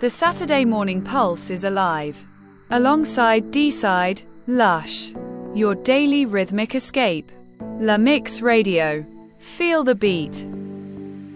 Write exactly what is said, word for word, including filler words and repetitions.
The Saturday Morning Pulse is alive. Alongside D-Side, Lush. Your daily rhythmic escape. La Mix Radio. Feel the beat.